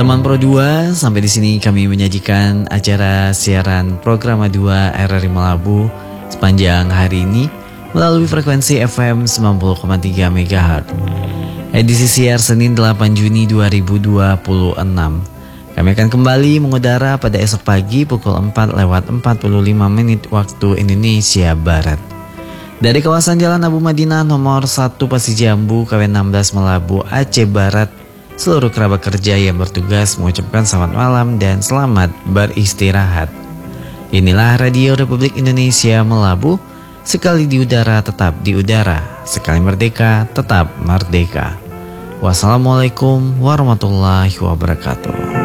Teman Pro 2, sampai di sini kami menyajikan acara siaran program 2 RRI Melabu sepanjang hari ini melalui frekuensi FM 90,3 MHz. Edisi siar Senin 8 Juni 2026. Kami akan kembali mengudara pada esok pagi pukul 4:45 waktu Indonesia Barat. Dari kawasan Jalan Abu Madinah nomor 1 Pasijambu, KW 16 Melabu, Aceh Barat, seluruh kerabat kerja yang bertugas mengucapkan selamat malam dan selamat beristirahat. Inilah Radio Republik Indonesia Melabu, sekali di udara tetap di udara, sekali merdeka tetap merdeka. Wassalamualaikum warahmatullahi wabarakatuh.